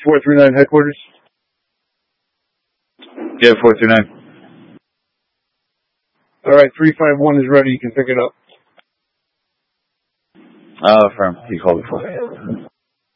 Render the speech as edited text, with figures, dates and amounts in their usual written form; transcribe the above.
439 headquarters? Yeah, 439. All right, 351 is ready. You can pick it up. Firm. He called before.